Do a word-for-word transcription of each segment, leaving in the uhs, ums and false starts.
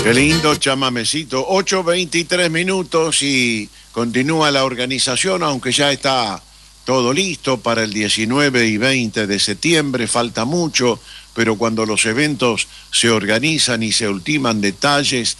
Qué lindo chamamecito. ocho veintitrés minutos y continúa la organización, aunque ya está todo listo para el diecinueve y veinte de septiembre. Falta mucho, pero cuando los eventos se organizan y se ultiman detalles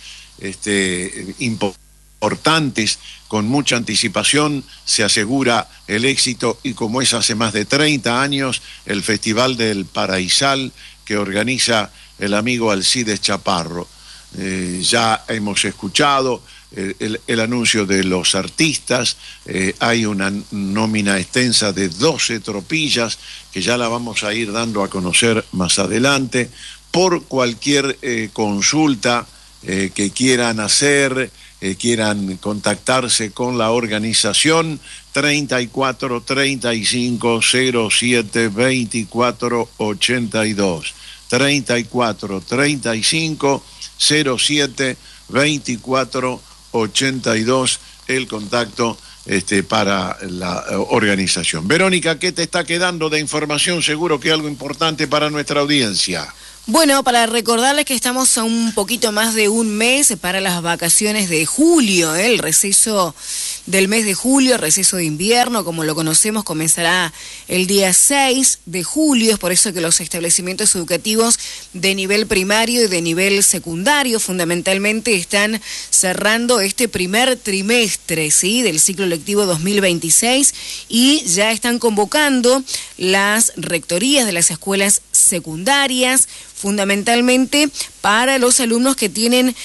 este, importantes, con mucha anticipación, se asegura el éxito. Y como es hace más de treinta años, el Festival del Paraísal que organiza el amigo Alcides Chaparro. Eh, ya hemos escuchado el, el, el anuncio de los artistas, eh, hay una nómina extensa de doce tropillas que ya la vamos a ir dando a conocer más adelante. Por cualquier eh, consulta eh, que quieran hacer, eh, quieran contactarse con la organización, treinta y cuatro, treinta y cinco, cero siete, veinticuatro, ochenta y dos. treinta y cuatro, treinta y cinco, cero siete, veinticuatro, ochenta y dos, el contacto este, para la organización. Verónica, ¿qué te está quedando de información? Seguro que algo importante para nuestra audiencia. Bueno, para recordarles que estamos a un poquito más de un mes para las vacaciones de julio, ¿eh? El receso del mes de julio, receso de invierno, como lo conocemos, comenzará el día seis de julio. Es por eso que los establecimientos educativos de nivel primario y de nivel secundario fundamentalmente están cerrando este primer trimestre, ¿sí?, del ciclo lectivo dos mil veintiséis, y ya están convocando las rectorías de las escuelas secundarias, fundamentalmente para los alumnos que tienen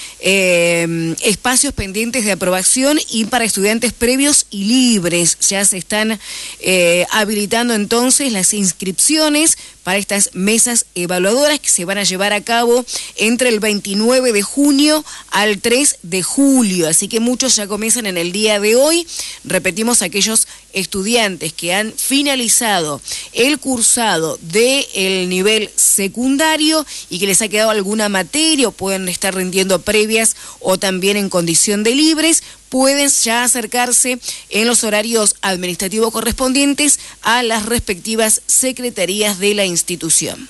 eh, espacios pendientes de aprobación y para estudiantes previos y libres. Ya se están eh, habilitando entonces las inscripciones para estas mesas evaluadoras que se van a llevar a cabo entre el veintinueve de junio al tres de julio. Así que muchos ya comienzan en el día de hoy. Repetimos, aquellos estudiantes que han finalizado el cursado del nivel secundario y que les ha quedado alguna materia o pueden estar rindiendo previas o también en condición de libres, pueden ya acercarse en los horarios administrativos correspondientes a las respectivas secretarías de la institución.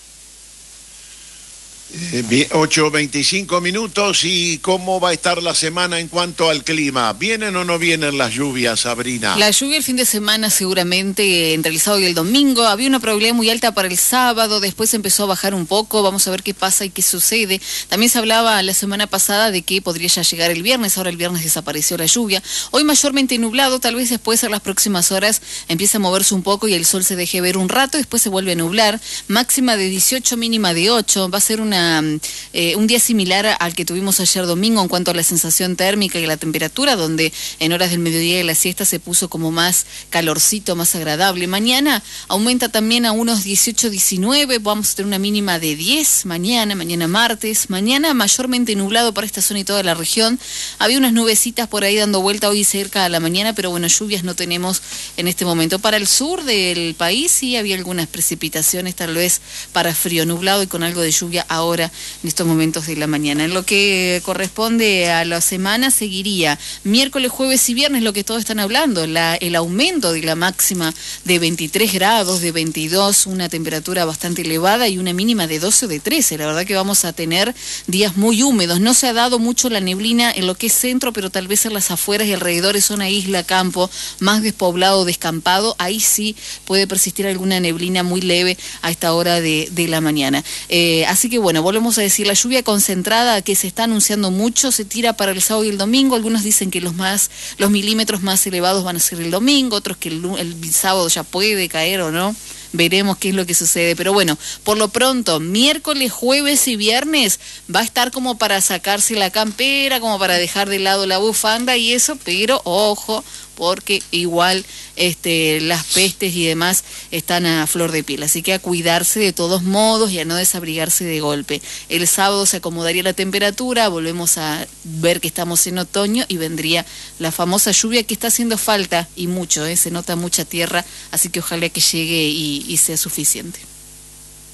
Eh, ocho veinticinco minutos. ¿Y cómo va a estar la semana en cuanto al clima? ¿Vienen o no vienen las lluvias, Sabrina? La lluvia el fin de semana seguramente entre el sábado y el domingo. Había una probabilidad muy alta para el sábado, después empezó a bajar un poco. Vamos a ver qué pasa y qué sucede. También se hablaba la semana pasada de que podría ya llegar el viernes. Ahora el viernes desapareció la lluvia. Hoy mayormente nublado, tal vez después en las próximas horas empieza a moverse un poco y el sol se deje ver un rato, después se vuelve a nublar. Máxima de dieciocho, mínima de ocho. Va a ser una Eh, un día similar al que tuvimos ayer domingo en cuanto a la sensación térmica y la temperatura, donde en horas del mediodía y la siesta se puso como más calorcito, más agradable. Mañana aumenta también a unos dieciocho, diecinueve, vamos a tener una mínima de diez mañana, mañana martes. Mañana mayormente nublado para esta zona y toda la región. Había unas nubecitas por ahí dando vuelta hoy cerca a la mañana, pero bueno, lluvias no tenemos en este momento. Para el sur del país sí había algunas precipitaciones, tal vez para frío, nublado y con algo de lluvia ahora en estos momentos de la mañana. En lo que corresponde a la semana, seguiría miércoles, jueves y viernes, lo que todos están hablando, la, el aumento de la máxima de veintitrés grados, de veintidós, una temperatura bastante elevada y una mínima de doce o de trece. La verdad que vamos a tener días muy húmedos. No se ha dado mucho la neblina en lo que es centro, pero tal vez en las afueras y alrededores, zona isla, campo, más despoblado, descampado, ahí sí puede persistir alguna neblina muy leve a esta hora de, de la mañana. Eh, así que bueno, volvemos a decir, la lluvia concentrada que se está anunciando mucho se tira para el sábado y el domingo. Algunos dicen que los más los milímetros más elevados van a ser el domingo, otros que el, el sábado ya puede caer o no. Veremos qué es lo que sucede, pero bueno, por lo pronto, miércoles, jueves y viernes va a estar como para sacarse la campera, como para dejar de lado la bufanda y eso, pero ojo, porque igual este, las pestes y demás están a flor de piel, así que a cuidarse de todos modos y a no desabrigarse de golpe. El sábado se acomodaría la temperatura, volvemos a ver que estamos en otoño y vendría la famosa lluvia que está haciendo falta y mucho, ¿eh? Se nota mucha tierra, así que ojalá que llegue y, y sea suficiente.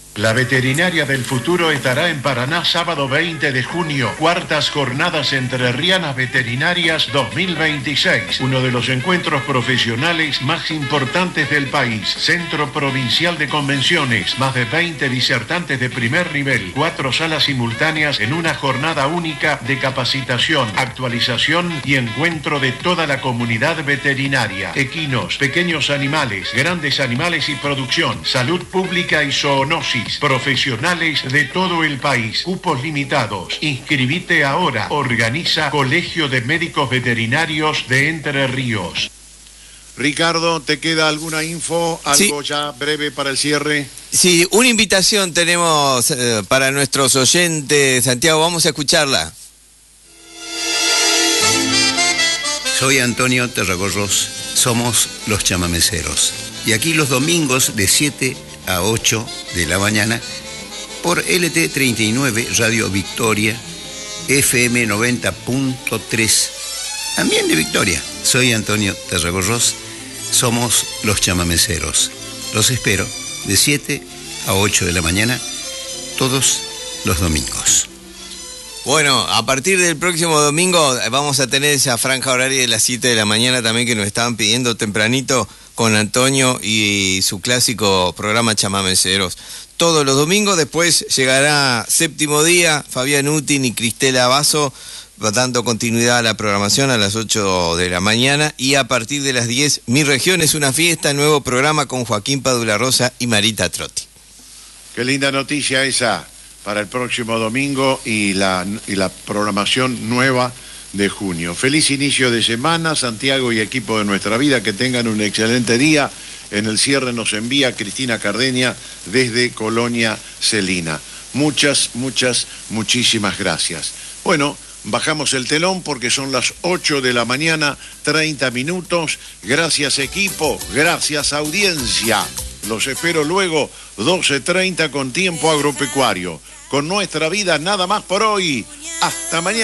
La Veterinaria del Futuro estará en Paraná sábado veinte de junio, cuartas jornadas entrerrianas veterinarias dos mil veintiséis, uno de los encuentros profesionales más importantes del país. Centro Provincial de Convenciones, más de veinte disertantes de primer nivel, cuatro salas simultáneas en una jornada única de capacitación, actualización y encuentro de toda la comunidad veterinaria. Equinos, pequeños animales, grandes animales y producción, salud pública y zoonosis. Profesionales de todo el país. Cupos limitados. Inscribite ahora. Organiza Colegio de Médicos Veterinarios de Entre Ríos. Ricardo, ¿te queda alguna info? ¿Algo sí. ya breve para el cierre? Sí, una invitación tenemos eh, para nuestros oyentes. Santiago, vamos a escucharla. Soy Antonio Terragorros. Somos los chamameceros. Y aquí los domingos de siete a ocho de la mañana por L T treinta y nueve Radio Victoria, F M noventa punto tres, también de Victoria. Soy Antonio Terragorros, somos los chamameceros. Los espero de siete a ocho de la mañana todos los domingos. Bueno, a partir del próximo domingo vamos a tener esa franja horaria de las siete de la mañana también que nos estaban pidiendo tempranito, con Antonio y su clásico programa Chamameceros. Todos los domingos, después llegará séptimo día, Fabián Utin y Cristela Basso, dando continuidad a la programación a las ocho de la mañana, y a partir de las diez, Mi Región es una fiesta, nuevo programa con Joaquín Padula Rosa y Marita Trotti. Qué linda noticia esa para el próximo domingo y la, y la programación nueva de junio. Feliz inicio de semana, Santiago y equipo de Nuestra Vida, que tengan un excelente día. En el cierre nos envía Cristina Cardeña desde Colonia Celina. Muchas, muchas, muchísimas gracias. Bueno, bajamos el telón porque son las ocho de la mañana, treinta minutos. Gracias equipo, gracias audiencia. Los espero luego, doce treinta con Tiempo Agropecuario. Con Nuestra Vida nada más por hoy. Hasta mañana.